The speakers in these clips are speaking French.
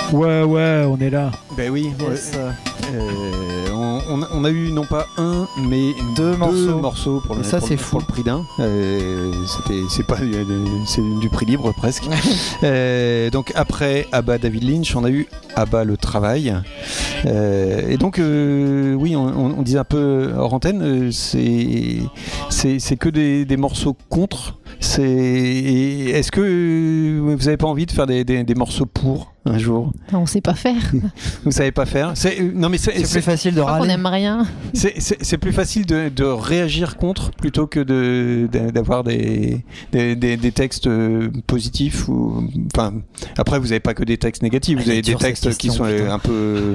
Ouais, on est là. Ben oui, Yes. on a eu non pas un, mais deux morceaux pour le, ça, pour c'est le, fou. pour le prix d'un. C'est du prix libre presque. Donc après Abba David Lynch, on a eu Abba le travail. Et donc oui, on disait un peu hors antenne, c'est que des morceaux contre. Est-ce que vous n'avez pas envie de faire des morceaux pour un jour? On sait pas faire. Vous savez pas faire? C'est plus facile de râler. On n'aime rien. C'est plus facile de réagir contre plutôt que d'avoir des textes positifs enfin, après vous n'avez pas que des textes négatifs, vous avez des textes qui sont un peu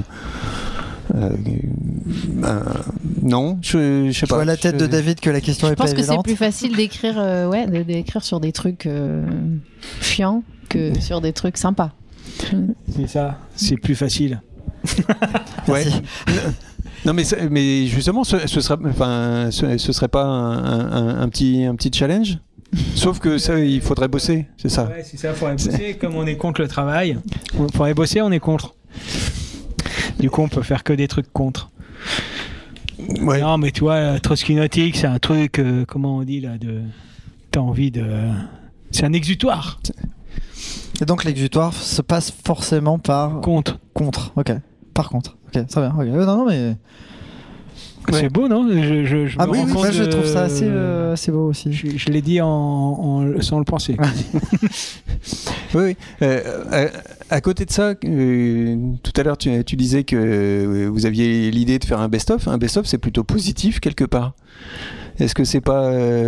non, je sais pas. Je vois la tête de David que la question est pas évidente. Je pense que c'est plus facile d'écrire d'écrire sur des trucs chiants que sur des trucs sympas. C'est ça, c'est plus facile. Ouais. Non mais justement ce serait pas un petit challenge. Sauf que ça, il faudrait bosser, c'est ça. Ouais, c'est ça, il faudrait bosser. Comme on est contre le travail, il faudrait bosser, on est contre. Du coup, on peut faire que des trucs contre. Ouais. Non, mais tu vois, Trotsky-Nautique, c'est un truc, comment on dit là, t'as envie de... C'est un exutoire. Et donc l'exutoire se passe forcément par... Contre, ok. Par contre. Ok, très bien. Okay. Non, mais... Ouais. C'est beau, non? Moi je trouve ça assez beau aussi. Je l'ai dit sans le penser. Oui. À côté de ça, tout à l'heure tu disais que vous aviez l'idée de faire un best-of. Un best-of, c'est plutôt positif quelque part. Est-ce que c'est pas...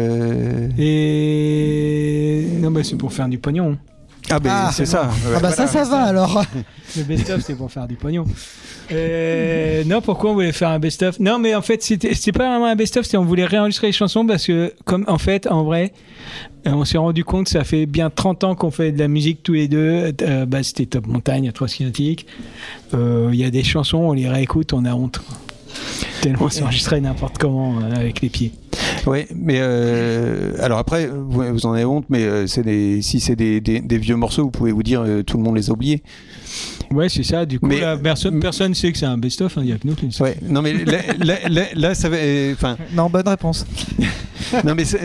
Non, mais c'est pour faire du pognon. C'est ça. Ça va alors. Le best-of, c'est pour faire du pognon. Non, pourquoi on voulait faire un best-of? Non, mais en fait, c'était pas vraiment un best-of, on voulait réenregistrer les chansons parce que, en vrai, on s'est rendu compte, ça fait bien 30 ans qu'on fait de la musique tous les deux. C'était Top Montagne, Trotsky-Nautique. Il y a des chansons, on les réécoute, on a honte. Tellement c'est enregistré n'importe comment avec les pieds. Oui, mais alors après, vous en avez honte, mais si c'est des vieux morceaux, vous pouvez vous dire tout le monde les a oubliés. Ouais, c'est ça. Du coup, personne ne sait que c'est un best-of. Il n'y a que nous qui le savons. Ouais, non, mais là, ça va. Non, bonne réponse. Non, mais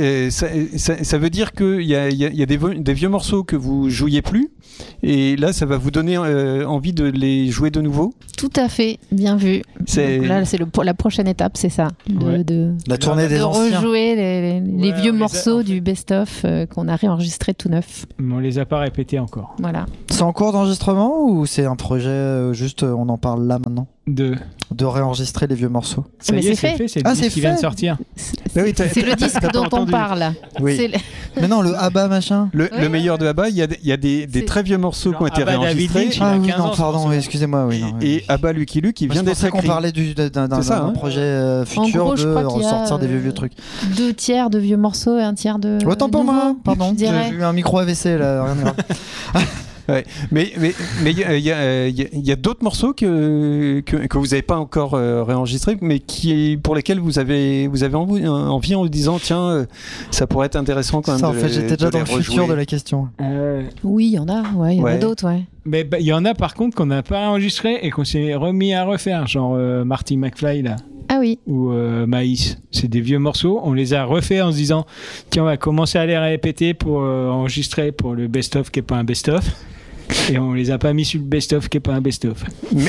ça veut dire qu'il y a des vieux morceaux que vous jouiez plus, et là, ça va vous donner envie de les jouer de nouveau. Tout à fait, bien vu. Donc là, c'est la prochaine étape, c'est ça. La tournée des anciens. De rejouer les vieux morceaux du best-of qu'on a réenregistré tout neuf. Mais on les a pas répétés encore. Voilà. C'est en cours d'enregistrement ou c'est un projet juste on en parle là maintenant? De réenregistrer les vieux morceaux. Ça y est, c'est fait. C'est le disque qui vient de sortir. C'est le disque dont on parle. Oui. Mais non, le Abba machin. Le meilleur de Abba, il y a des très vieux morceaux qui ont été réenregistrés. Excusez-moi. Et Abba Lucky Luke, qui vient d'être écrit. On parlait d'un projet futur de ressortir des vieux trucs. 2/3 de vieux morceaux et 1/3 de. Autant pour moi, pardon. J'ai eu un micro AVC là, rien de grave. Ouais. Mais il y a d'autres morceaux que vous n'avez pas encore réenregistrés, mais pour lesquels vous avez envie en vous disant tiens, ça pourrait être intéressant quand même. Ça, en fait, j'étais déjà dans le futur de la question. Oui, il y en a. Ouais, il y en a d'autres, ouais. Mais il y en a par contre qu'on n'a pas enregistré et qu'on s'est remis à refaire, genre Marty McFly là. Ah oui. Ou Maïs. C'est des vieux morceaux. On les a refaits en se disant tiens, on va commencer à les répéter pour enregistrer pour le best-of qui n'est pas un best-of. Et on les a pas mis sur le best-of qui est pas un best-of.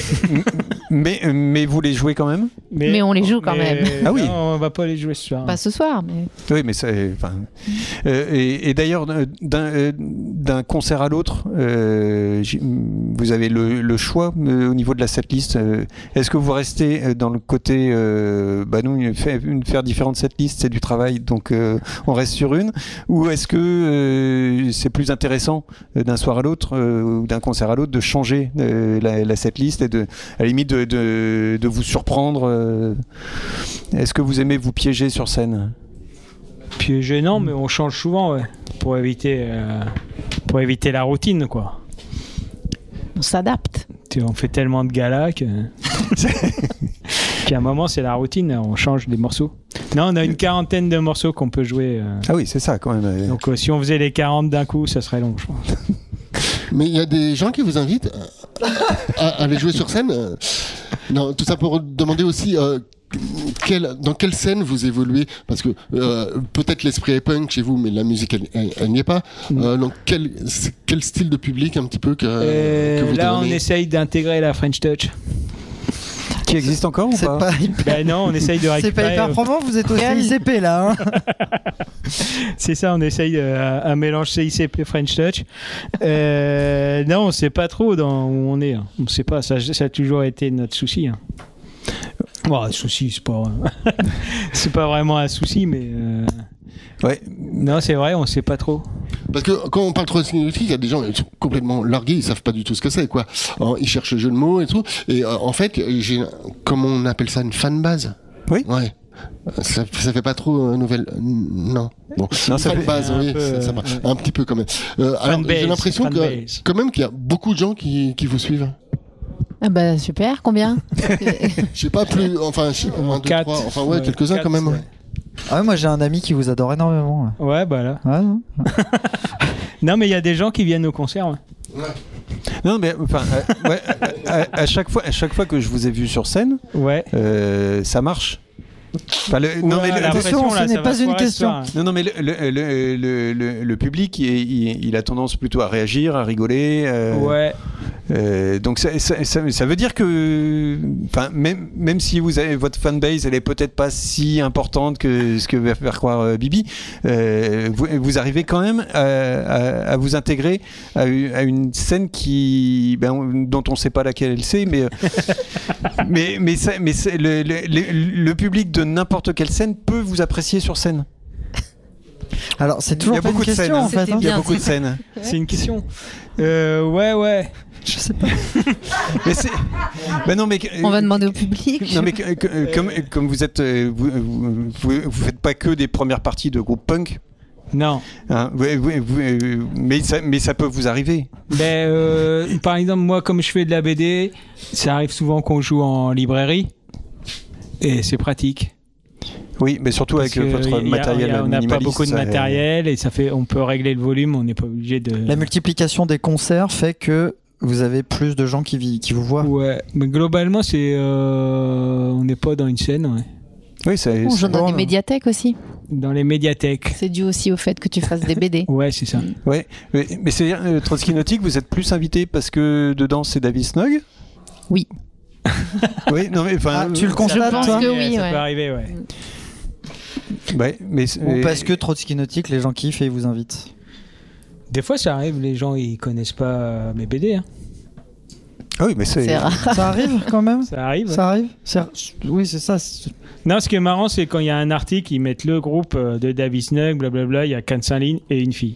Mais vous les jouez quand même? Mais on les joue quand même. Ah oui. Non, on va pas les jouer ce soir. Pas ce soir, mais. Oui, mais et d'ailleurs d'un concert à l'autre, vous avez le choix au niveau de la setlist. Est-ce que vous restez dans le côté nous faire différentes setlists, c'est du travail, donc on reste sur une, ou est-ce que c'est plus intéressant d'un soir à l'autre ou d'un concert à l'autre de changer la setlist et à la limite de vous surprendre? Est-ce que vous aimez vous piéger sur scène? Piéger non, mais on change souvent pour éviter la routine quoi. On s'adapte. On fait tellement de galas qu'à un moment c'est la routine, on change des morceaux. Non, on a une 40aine de morceaux qu'on peut jouer. Ah oui, c'est ça quand même. Donc si on faisait les 40 d'un coup, ça serait long, je pense. Mais il y a des gens qui vous invitent aller jouer sur scène. Non, tout ça pour demander aussi dans quelle scène vous évoluez, parce que peut-être l'esprit est punk chez vous, mais la musique elle n'y est pas. Donc quel style de public un petit peu que vous là, donnez? on essaye d'intégrer la French Touch. Qui existe encore ou pas? Ben non, on essaye de récupérer. C'est pas hyper probant, vous êtes au CICP là. C'est ça, on essaye un mélange CICP French Touch. Non, on sait pas trop où on est. Hein. On sait pas, ça a toujours été notre souci. Hein. Bon, souci, c'est pas vraiment un souci, mais. Ouais. Non, c'est vrai, on sait pas trop. Parce que quand on parle trop de significatif, il y a des gens qui sont complètement largués, ils savent pas du tout ce que c'est, quoi. Alors, ils cherchent le jeu de mots et tout. Et en fait, j'ai, comment on appelle ça, une fanbase? Oui. Ouais. Ça fait pas trop nouvelle. Non. Bon. Non, ça fait base, oui, ça marche. Un petit peu quand même. Alors, j'ai l'impression quand même qu'il y a beaucoup de gens qui vous suivent. Ah bah super, combien? Je sais pas plus, enfin, 1, 2, 3, enfin ouais, quelques-uns quand même. Ouais. Ah ouais, moi j'ai un ami qui vous adore énormément. Ouais, bah là. Ouais, non, non, mais il y a des gens qui viennent au concert. Ouais. Non, mais enfin, à chaque fois que je vous ai vu sur scène, ça marche. Enfin, non, mais attention, ce n'est pas une question. Non, mais le public, il a tendance plutôt à réagir, à rigoler. Ouais. Donc ça veut dire que, enfin, même si vous avez votre fanbase, elle est peut-être pas si importante que ce que va faire croire Bibi, vous arrivez quand même à vous intégrer à une scène dont on ne sait pas laquelle c'est, mais le public de n'importe quelle scène peut vous apprécier sur scène. Alors c'est toujours pas une question en fait. Il y a beaucoup de scènes. C'est une question. Ouais. Je sais pas. Mais c'est... Ben non, mais on va demander au public. Non mais comme vous êtes, vous faites pas que des premières parties de groupes punk. Non. Hein, mais ça peut vous arriver. Par exemple, moi, comme je fais de la BD, ça arrive souvent qu'on joue en librairie et c'est pratique. Oui, mais surtout parce avec votre matériel on n'a pas minimaliste. beaucoup de matériel et on peut régler le volume, on n'est pas obligé de... La multiplication des concerts fait que vous avez plus de gens qui vous voient. Ouais, mais globalement, on n'est pas dans une scène, ouais. Oui, on joue dans des médiathèques aussi. Dans les médiathèques. C'est dû aussi au fait que tu fasses des BD. Ouais, c'est ça. Ouais, mais c'est Trotsky Nautique, vous êtes plus invité parce que dedans c'est David Snug. Oui. Oui, non mais enfin. Tu le constates, toi? Que oui, ça peut arriver, ouais. Ouais, ou parce que Trotsky Nautique, les gens kiffent et ils vous invitent. Des fois, ça arrive, les gens ils connaissent pas mes BD. Hein. Ah oui, mais c'est rare. Ça arrive quand même. Ça arrive. Ça arrive. Oui, c'est ça. Non, ce qui est marrant, c'est quand il y a un article, ils mettent le groupe de David Snug, blablabla, il y a 4-5 lignes et une fille.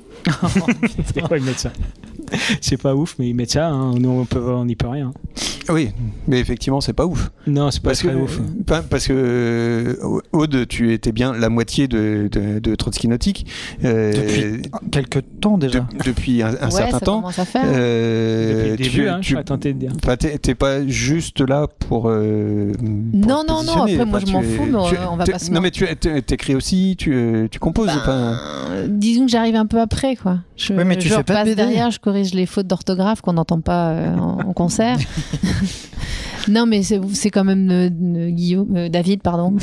Des fois, ils mettent ça. C'est pas ouf, mais ils mettent ça, hein. Nous, on n'y peut rien. Oui, mais effectivement, c'est pas ouf. Non, c'est pas très ouf. Parce que, Aude, tu étais bien la moitié de Trotsky Nautique. Depuis quelques temps déjà. Depuis un certain temps. Commence à faire. Depuis le début, je vais tenter de dire. T'es pas juste là pour. Non, après, moi, je m'en fous, mais on va pas se. Non, mais tu t'écris aussi, tu composes. Disons que j'arrive un peu après, quoi. Oui, mais tu fais pas de BD. Derrière, je corrige les fautes d'orthographe qu'on n'entend pas en concert. Non, mais c'est quand même David,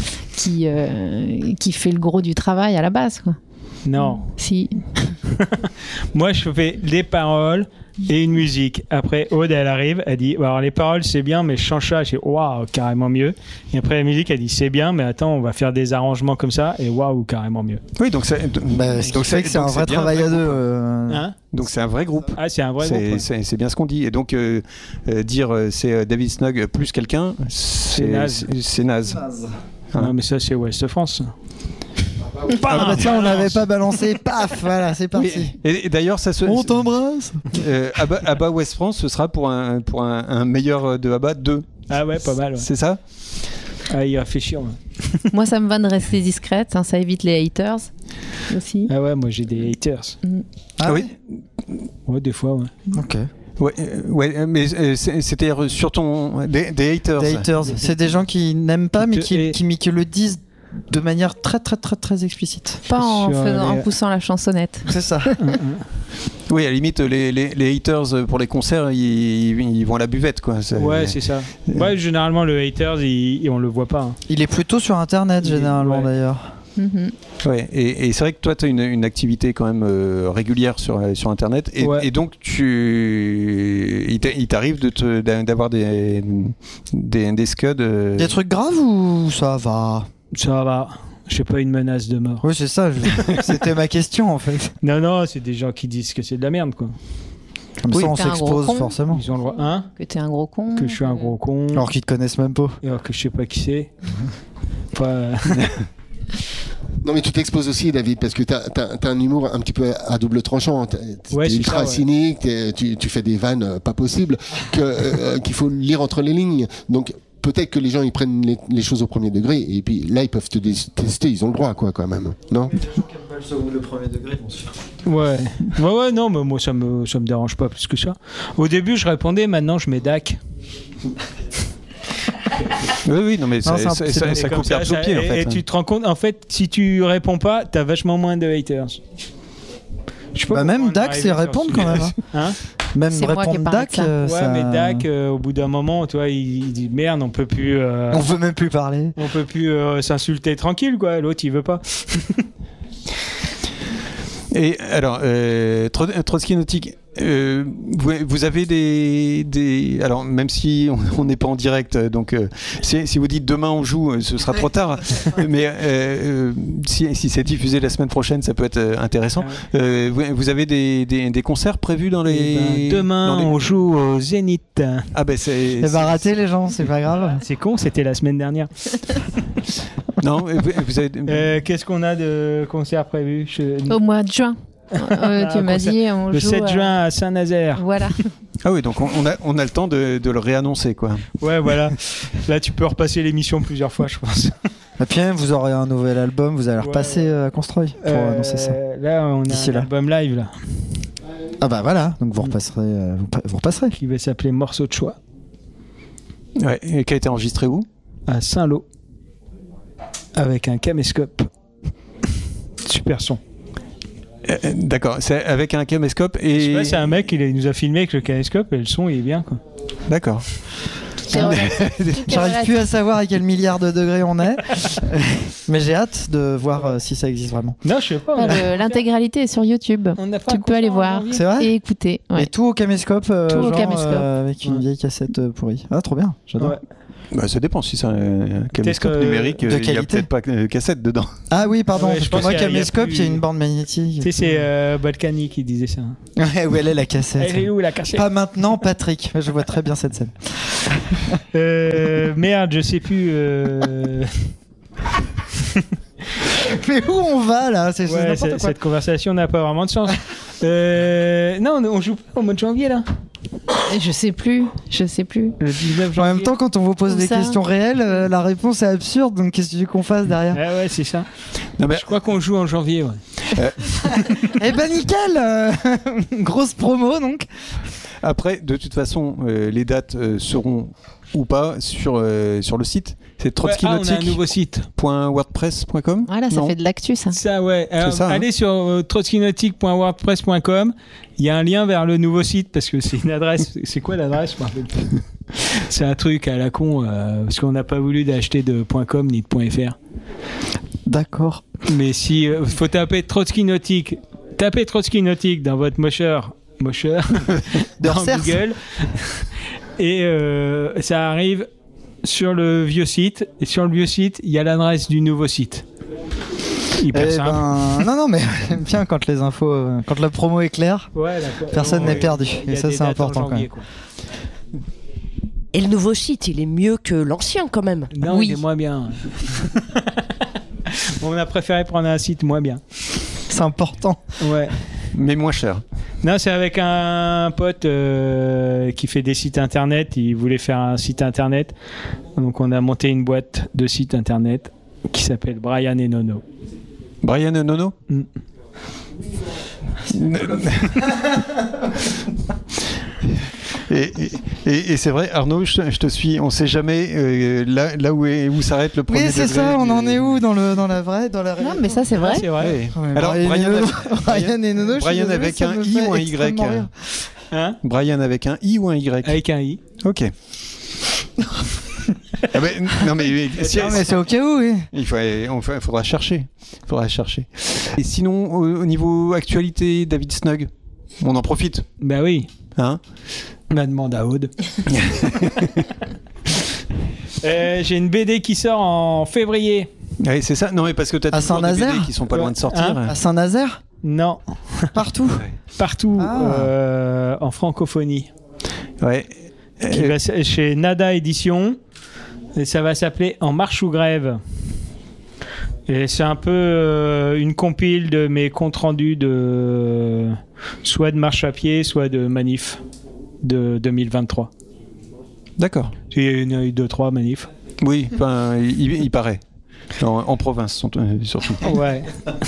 qui fait le gros du travail à la base, quoi. Non. Si. Moi, je fais des paroles et une musique. Après, Aude, elle arrive, elle dit alors les paroles c'est bien, mais je change ça. Je dis waouh, carrément mieux. Et après la musique, elle dit c'est bien, mais attends, on va faire des arrangements comme ça et waouh, carrément mieux. Oui, donc c'est un vrai travail à deux. Hein, donc c'est un vrai groupe. Ah, c'est un vrai groupe. Ouais. C'est bien ce qu'on dit. Et donc dire c'est David Snug plus quelqu'un, c'est naze. Non, mais ça c'est Ouest France. Tiens, on n'avait pas balancé, paf, voilà, c'est parti. Et d'ailleurs, on t'embrasse. Abba West France, ce sera pour un meilleur de Abba 2. Ah ouais, pas mal. Ouais. C'est ça. Ah, il va faire chiant. Ouais. Moi, ça me va de rester discrète, hein, ça évite les haters aussi. Ah ouais, moi j'ai des haters. Ah oui. Ouais, des fois, ouais. Ok. Ouais, mais c'est-à-dire sur ton des haters. Des haters, c'est des gens qui n'aiment pas, mais qui le disent de manière très très très très explicite. Pas en poussant la chansonnette. C'est ça. Oui, à la limite, les haters pour les concerts, ils vont à la buvette, quoi. Ouais, c'est ça. Ouais, généralement, le haters, on le voit pas. Hein. Il est plutôt sur Internet, généralement, d'ailleurs. Ouais, et c'est vrai que toi, tu as une activité quand même régulière sur Internet, et donc il t'arrive d'avoir des scuds. Des trucs graves ou ça va? Ça va. J'ai pas une menace de mort. Oui, c'est ça. C'était ma question en fait. Non, c'est des gens qui disent que c'est de la merde, quoi. Comme ça, on s'expose forcément. Ils ont le droit. Hein? Que t'es un gros con. Que je suis un gros con. Alors qu'ils te connaissent même pas. Alors que je sais pas qui c'est. Pas. Non, mais tu t'exposes aussi, David, parce que t'as un humour un petit peu à double tranchant. T'es ultra cynique, tu fais des vannes pas possibles, qu'il faut lire entre les lignes. Donc, peut-être que les gens ils prennent les choses au premier degré, et puis là, ils peuvent te tester, ils ont le droit, quoi, quand même. Non? Le premier degré, bon sûr. Ouais, non, mais moi, ça me dérange pas plus que ça. Au début, je répondais, maintenant, je mets DAC. Oui, non, mais ça coupe l'herbe sous le pied, en fait. Et tu te rends compte, en fait, si tu réponds pas, t'as vachement moins de haters. Même DAC, c'est répondre quand même. Hein? Même répondre DAC. Ouais, mais DAC, au bout d'un moment, tu vois, il dit merde, on peut plus. On veut même plus parler. On peut plus s'insulter tranquille, quoi. L'autre, il veut pas. Et alors, Trotsky Nautique, vous avez des... Alors, même si on n'est pas en direct, donc si vous dites demain on joue, ce sera trop tard. Mais si c'est diffusé la semaine prochaine, ça peut être intéressant. Vous avez des concerts prévus dans les... Demain, on joue au Zénith. Ah ben c'est... Ça va rater les gens, c'est pas grave. C'est con, c'était la semaine dernière. Non, vous avez... Qu'est-ce qu'on a de concerts prévus? Au mois de juin. Tu m'as dit, on le joue 7 juin à Saint-Nazaire. Voilà. Ah oui, donc on a le temps de le réannoncer, quoi. Ouais, voilà. Là, tu peux repasser l'émission plusieurs fois, je pense. Et puis, vous aurez un nouvel album, vous allez repasser à Construy pour annoncer ça. Là, on a un album live, là. Ah bah voilà, donc vous repasserez. Qui va s'appeler Morceau de choix. Ouais, et qui a été enregistré où? À Saint-Lô. Avec un caméscope. Super son. D'accord, c'est avec un caméscope et... Je sais pas, c'est un mec, il nous a filmé avec le caméscope et le son il est bien, quoi. D'accord. J'arrive plus à savoir à quel milliard de degrés on est, mais j'ai hâte de voir si ça existe vraiment. Non, je sais pas. L'intégralité est sur YouTube. Tu peux aller voir et écouter. Ouais. Et tout au caméscope, au caméscope. Avec une vieille cassette pourrie. Ah, trop bien, j'adore. Ouais. Bah, ça dépend, si c'est un caméscope numérique, il n'y a peut-être pas de cassette dedans. Ah oui, pardon, parce que moi, caméscope, il y a une bande magnétique. Tu sais, c'est Balkany qui disait ça. Ouais, où elle est la cassette? Elle est où la cassette? Pas maintenant, Patrick. Je vois très bien cette scène. Merde, je sais plus. Mais où on va là? C'est n'importe quoi. Cette conversation n'a pas vraiment de sens. Non, on joue pas au mois de janvier là. Je sais plus. Le 19 janvier. En même temps, quand on vous pose des questions réelles, la réponse est absurde, donc qu'est-ce que tu veux qu'on fasse derrière? Ouais, c'est ça. Non, mais... Je crois qu'on joue en janvier, ouais. Eh ben nickel. Grosse promo, donc. Après, de toute façon, les dates seront ou pas sur le site. C'est trotskynautique. On a un nouveau site. .wordpress.com. Voilà, ça fait de l'actu, ça. Ça, ouais. Alors, ça, allez sur trotskynautique.wordpress.com. Il y a un lien vers le nouveau site parce que c'est une adresse. C'est quoi l'adresse? Je me rappelle plus. C'est un truc à la con parce qu'on n'a pas voulu d'acheter de .com ni de .fr. D'accord. Mais si faut taper Trotsky Nautique, tapez Trotsky Nautique dans votre mocheur dans Google et ça arrive sur le vieux site, et sur le vieux site il y a l'adresse du nouveau site. Hyper simple. Non, mais j'aime bien quand les infos, quand la promo est claire, personne n'est perdu. Et ça, c'est important quand même. Et le nouveau site, il est mieux que l'ancien quand même. Non, oui. Il est moins bien. On a préféré prendre un site moins bien. C'est important. Ouais. Mais moins cher. Non, c'est avec un pote qui fait des sites internet. Il voulait faire un site internet. Donc on a monté une boîte de sites internet qui s'appelle Brian et Nono. Brian et Nono Et c'est vrai, Arnaud, je te suis. On ne sait jamais là où s'arrête le premier degré. Oui, c'est ça. On en est où dans la vraie, dans la réelle? Non, mais ça, c'est vrai. C'est vrai. Ouais. Alors, Brian et Nono, Brian avec un I ou un Y? Hein? Brian avec un I ou un Y? Avec un I. Ok. Ah mais, non mais c'est au cas où, oui. Il faudra chercher. Et sinon, au niveau actualité, David Snug, on en profite. Bah oui. Hein? Ma demande à Aude. J'ai une BD qui sort en février. Oui, c'est ça. Non, mais parce que tu as toujours des BD qui sont pas loin de sortir. À Saint-Nazaire? Non. Partout. Ouais. Partout en francophonie. Ouais. Qui va chez Nada Édition. Et ça va s'appeler En marche ou grève. Et c'est un peu une compile de mes comptes rendus de soit de marche à pied, soit de manif de 2023. D'accord. Il y a eu 2-3 manifs. Oui, il paraît. En province, surtout. Ouais.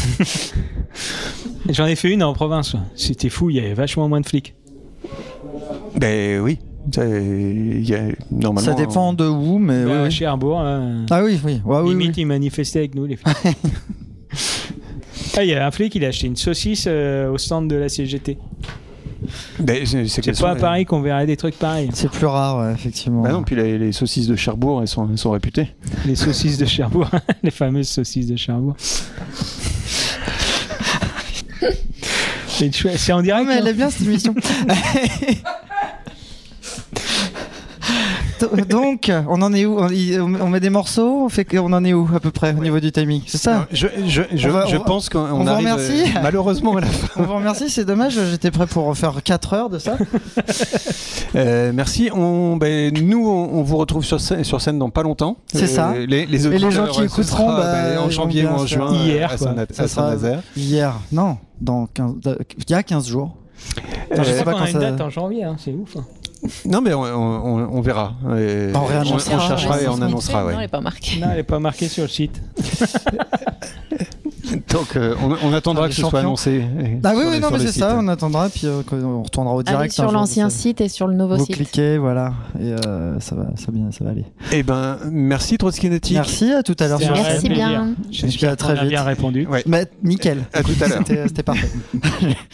J'en ai fait une en province. C'était fou, il y avait vachement moins de flics. Ben oui. Normalement, ça dépend de où, mais oui. Chez Cherbourg. Ah oui. Limite, ils manifestaient avec nous, les flics. Il y a un flic, il a acheté une saucisse au stand de la CGT. Ben, c'est pas à Paris qu'on verrait des trucs pareils. C'est plus rare, effectivement. Bah non, puis les saucisses de Cherbourg, elles sont réputées. Les saucisses de Cherbourg, les fameuses saucisses de Cherbourg. C'est en direct. Non, mais elle est bien cette émission. Donc, on en est où? On met des morceaux, on en est où à peu près au niveau du timing? C'est ça? Je pense qu'on arrive malheureusement à la fin. On vous remercie, c'est dommage, j'étais prêt pour faire 4 heures de ça. Merci. Nous, on vous retrouve sur scène dans pas longtemps. C'est ça. Les et les gens qui écouteront en janvier ou en juin hier, à Saint-Nazaire. Hier, non, il y a 15 jours. Je sais pas quand ça... une date en janvier, hein, c'est ouf. Non, mais on verra. On cherchera et on annoncera. Non, elle n'est pas marquée. Non, elle n'est pas marquée sur le site. Donc, on attendra que ce soit annoncé. Ah oui, non, mais c'est ça, on attendra, puis on retournera au direct. Allez sur l'ancien site et sur le nouveau site. Vous cliquez, voilà, et ça va aller. Eh ben, merci Trotskynatique. Merci, à tout à l'heure. Merci bien. J'espère qu'on a bien répondu. Mais nickel. À tout à l'heure. C'était parfait.